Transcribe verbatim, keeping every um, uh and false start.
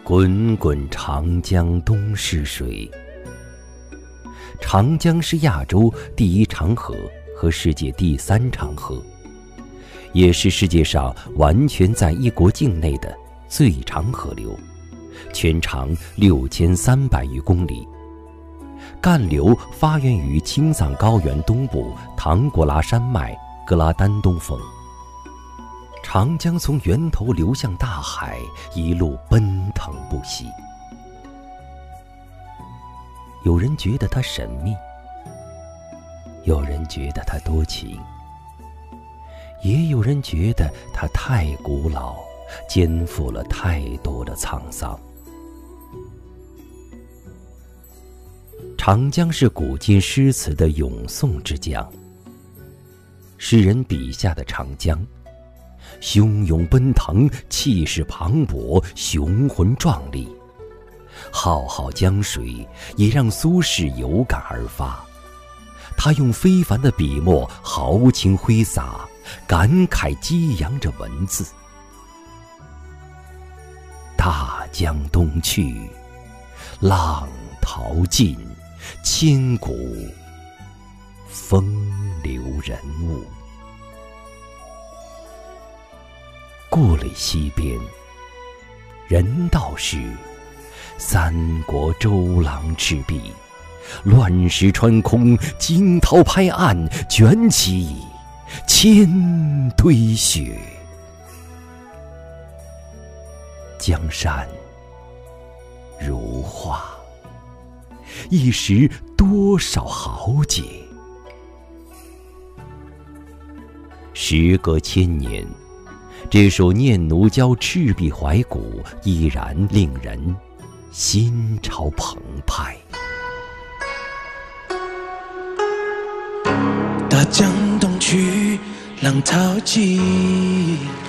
滚滚长江东逝水。长江是亚洲第一长河和世界第三长河，也是世界上完全在一国境内的最长河流，全长六千三百余公里。干流发源于青藏高原东部唐古拉山脉格拉丹东峰。长江从源头流向大海，一路奔腾不息。有人觉得它神秘，有人觉得它多情，也有人觉得它太古老，肩负了太多的沧桑。长江是古今诗词的咏颂之江，诗人笔下的长江汹涌奔腾，气势磅礴，雄浑壮丽。浩浩江水也让苏轼有感而发，他用非凡的笔墨豪情挥洒，感慨激扬着文字。大江东去，浪淘尽，千古风流人物。故垒西边，人道是三国周郎赤壁，乱石穿空，惊涛拍岸，卷起千堆雪。江山如画，一时多少豪杰。时隔千年，这首《念奴娇·赤壁怀古》依然令人心潮澎湃。 大江东去，浪淘尽，